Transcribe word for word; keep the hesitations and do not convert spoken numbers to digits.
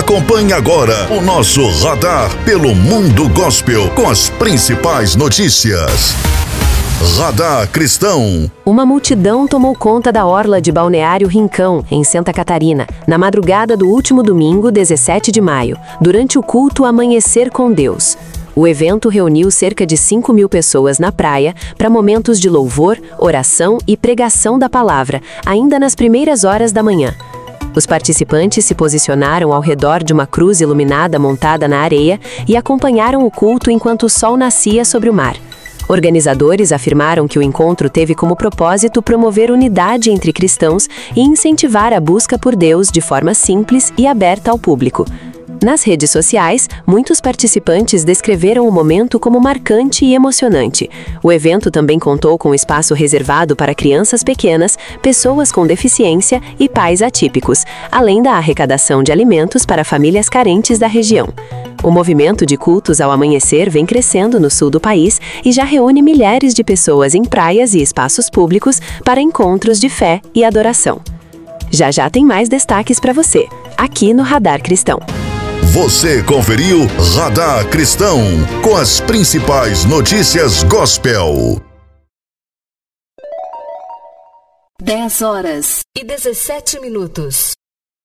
Acompanhe agora o nosso radar pelo mundo gospel com as principais notícias. Radar Cristão. Uma multidão tomou conta da orla de Balneário Rincão, em Santa Catarina, na madrugada do último domingo, dezessete de maio, durante o culto Amanhecer com Deus. O evento reuniu cerca de cinco mil pessoas na praia para momentos de louvor, oração e pregação da palavra, ainda nas primeiras horas da manhã. Os participantes se posicionaram ao redor de uma cruz iluminada montada na areia e acompanharam o culto enquanto o sol nascia sobre o mar. Organizadores afirmaram que o encontro teve como propósito promover unidade entre cristãos e incentivar a busca por Deus de forma simples e aberta ao público. Nas redes sociais, muitos participantes descreveram o momento como marcante e emocionante. O evento também contou com espaço reservado para crianças pequenas, pessoas com deficiência e pais atípicos, além da arrecadação de alimentos para famílias carentes da região. O movimento de cultos ao amanhecer vem crescendo no sul do país e já reúne milhares de pessoas em praias e espaços públicos para encontros de fé e adoração. Já já tem mais destaques para você, aqui no Radar Cristão. Você conferiu Radar Cristão com as principais notícias gospel. dez horas e dezessete minutos.